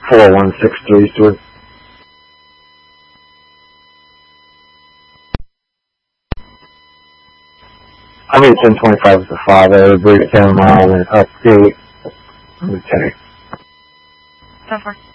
41633. I mean, 1025 is the father, brief 10 mile, and update. Lieutenant. 10-4.